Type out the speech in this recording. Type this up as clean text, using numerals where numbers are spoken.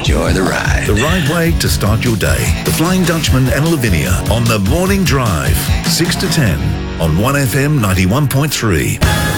enjoy the ride. The right way to start your day. The Flying Dutchman and Lavinia on The Morning Drive, 6 to 10 on 1FM 91.3.